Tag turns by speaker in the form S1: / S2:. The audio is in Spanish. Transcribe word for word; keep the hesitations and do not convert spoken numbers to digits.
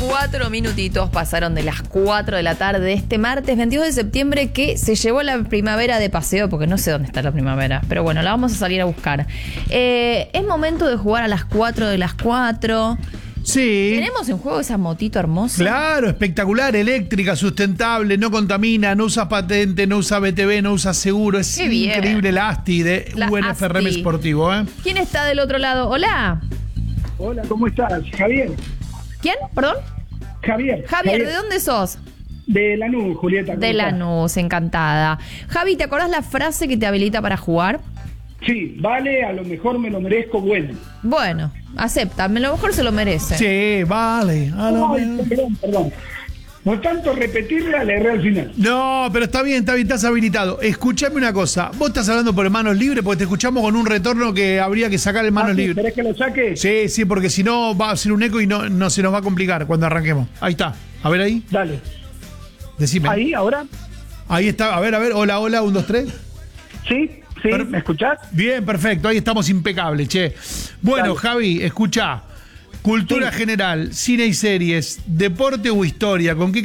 S1: Cuatro minutitos pasaron de las cuatro de la tarde de este martes veintidós de septiembre, que se llevó la primavera de paseo, porque no sé dónde está la primavera, pero bueno, la vamos a salir a buscar. Eh, es momento de jugar a las cuatro de las cuatro.
S2: Sí.
S1: ¿Tenemos en juego esa motito hermosa?
S2: Claro, espectacular, eléctrica, sustentable, no contamina, no usa patente, no usa B T V, no usa seguro. Es
S1: Qué bien.
S2: increíble la Asti de
S1: La
S2: U N F R M
S1: Asti.
S2: Sportivo, ¿eh?
S1: ¿Quién está del otro lado? Hola.
S3: Hola, ¿cómo estás? Javier.
S1: ¿Quién? ¿Perdón?
S3: Javier.
S1: Javier, ¿de dónde sos?
S3: De Lanús, Julieta. ¿cómo
S1: De
S3: estás?
S1: Lanús, encantada. Javi, ¿te acordás la frase que te habilita para jugar?
S3: Sí, vale, a lo mejor me lo merezco, bueno.
S1: Bueno, acepta, a lo mejor se lo merece.
S2: Sí, vale. a lo
S3: Ay,
S2: mejor.
S3: perdón, perdón. No tanto repetirla, le erré al final.
S2: No, pero está bien, está bien, estás habilitado. Escuchame una cosa, vos estás hablando por manos libres porque te escuchamos con un retorno que habría que sacar en manos
S3: Ah, sí,
S2: libres.
S3: ¿Querés que lo saque?
S2: Sí, sí, porque si no va a ser un eco y no, no se nos va a complicar cuando arranquemos. Ahí está. A ver ahí.
S3: Dale.
S2: Decime.
S3: Ahí, ahora.
S2: Ahí está. A ver, a ver. Hola, hola. Un, dos, tres.
S3: Sí, sí,
S2: Per-
S3: ¿me escuchás?
S2: Bien, perfecto. Ahí estamos impecables, che. Bueno,
S3: Dale.
S2: Javi, escuchá. Cultura
S3: Sí.
S2: general, cine y series, deporte o historia. ¿Con qué